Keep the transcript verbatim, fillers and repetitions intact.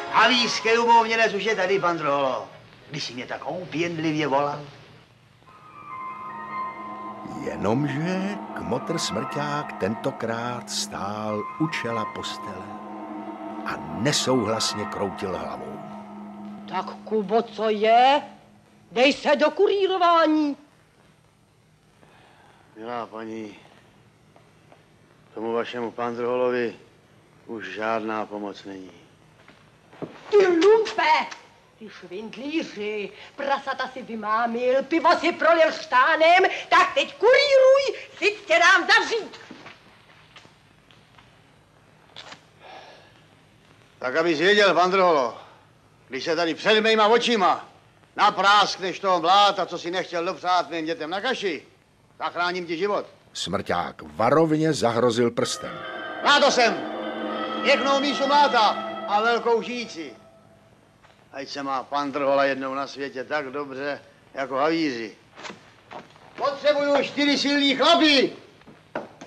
Havířské umovněnec už je tady, pan Drholo. Když jsi mě tak opěnlivě volal. Jenomže kmotr Smrťák tentokrát stál u čela postele a nesouhlasně kroutil hlavou. Tak, Kubo, co je? Dej se do kurýrování. Milá paní, tomu vašemu pan Drholovi už žádná pomoc není. Ty lumpe! Ty švindlíři, prasata si vymámil, pivo si prolil štánem, tak teď kurýruj, si tě dám zavřít. Tak abys věděl, pan Drholo, když se tady před mýma očima napráskneš toho bláta, co si nechtěl dopřát mým dětem na kaši, zachráním ti život. Smrťák varovně zahrozil prstem. Na to jsem! Pěknou míšu mláta a velkou žíci. Ať se má pan Drhola jednou na světě tak dobře, jako havíři. Potřebuju čtyři silný chlapy,